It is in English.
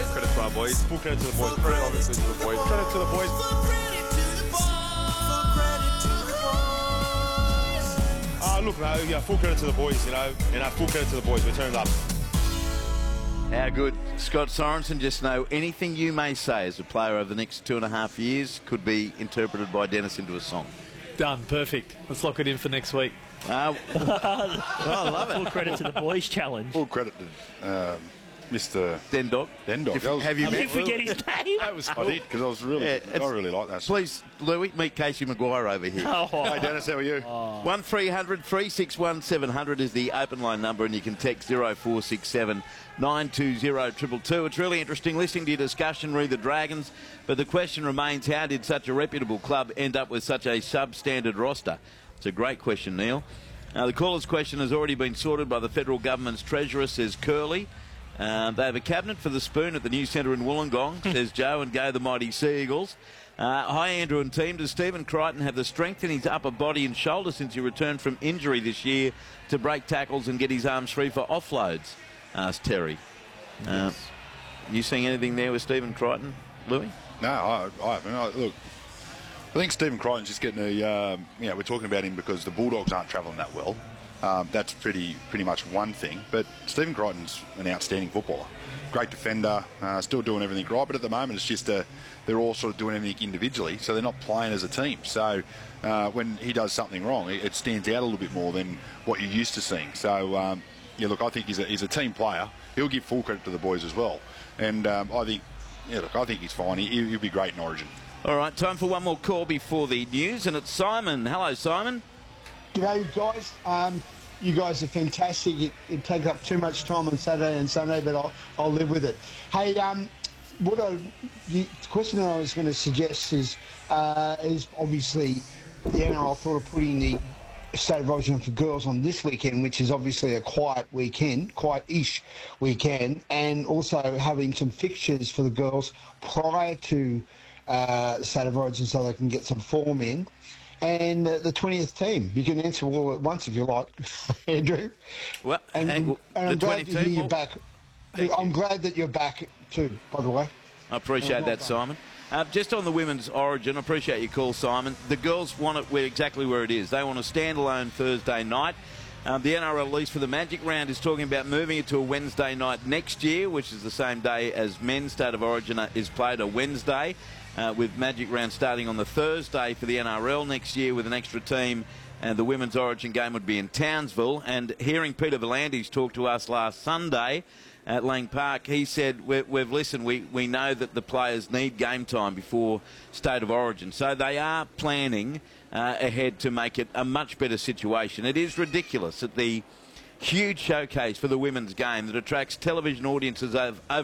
Credit to our boys. Full credit to the boys. Credit obviously to the boys. Credit to the boys. Look, yeah, full credit to the boys, you know, and full credit to the boys. We turned up. How good. Scott Sorensen, just know anything you may say as a player over the next 2.5 years could be interpreted by Dennis into a song. Done. Perfect. Let's lock it in for next week. I love it. Full credit to the boys challenge. Full credit to Mr. Dendog. Have you Did met? you forget his name? I did, because I was really, I really like that. Please, Louis, meet Casey Maguire over here. Hey, Dennis, how are you? 1300 361 700 is the open line number, and you can text 0467 920 222. It's really interesting listening to your discussion, re the Dragons, but the question remains, how did such a reputable club end up with such a substandard roster? It's a great question, Neil. The caller's question has already been sorted by the federal government's treasurer, says Curly. They have a cabinet for the spoon at the new centre in Wollongong, says Joe, and go the mighty Sea Eagles. Hi, Andrew and team. Does Stephen Crichton have the strength in his upper body and shoulder since he returned from injury this year to break tackles and get his arms free for offloads? Asked Terry. Yes. You seeing anything there with Stephen Crichton, Louis? No, I haven't. Look, I think Stephen Crichton's just getting a, we're talking about him because the Bulldogs aren't travelling that well. That's pretty much one thing. But Stephen Crichton's an outstanding footballer. Great defender, still doing everything right. But at the moment, it's just they're all sort of doing everything individually, so they're not playing as a team. So when he does something wrong, it stands out a little bit more than what you're used to seeing. So, look, I think he's a team player. He'll give full credit to the boys as well. And I think he's fine. He'll be great in Origin. All right, time for one more call before the news, and it's Simon. Hello, Simon. G'day, guys. You guys are fantastic. It takes up too much time on Saturday and Sunday, but I'll live with it. Hey, the question that I was going to suggest is obviously the NRL thought of putting the State of Origin for girls on this weekend, which is obviously a quiet weekend, quiet-ish weekend, and also having some fixtures for the girls prior to State of Origin so they can get some form in. And the 20th team. You can answer all at once if you like, Andrew. Well, and I'm glad to hear you're back. I'm glad that you're back too, by the way. I appreciate that, Simon. Just on the women's Origin, I appreciate your call, Simon. The girls want it exactly where it is. They want a standalone Thursday night. The NRL lease for the Magic Round is talking about moving it to a Wednesday night next year, which is the same day as men's State of Origin is played, a Wednesday, with Magic Round starting on the Thursday for the NRL next year with an extra team. And the women's Origin game would be in Townsville. And hearing Peter V'landys talk to us last Sunday at Lang Park, he said, we've listened, we know that the players need game time before State of Origin. So they are planning ahead to make it a much better situation. It is ridiculous that the huge showcase for the women's game that attracts television audiences of over